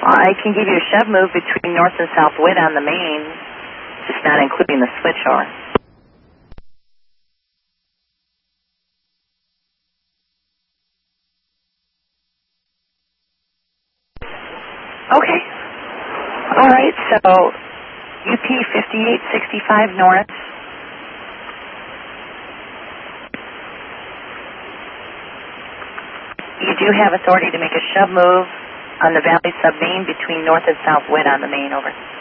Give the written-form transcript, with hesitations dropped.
I can give you a shove move between north and south wid on the main, just not including the switch over. Okay. All right, so UP 5865 north. You do have authority to make a shove move on the valley sub main between north and south wid on the main, over.